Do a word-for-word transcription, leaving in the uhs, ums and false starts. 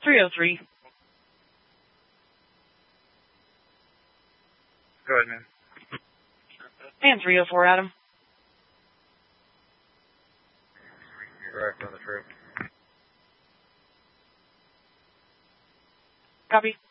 three oh three. Go ahead, man. And three oh four, Adam. Direct on the trip. Copy.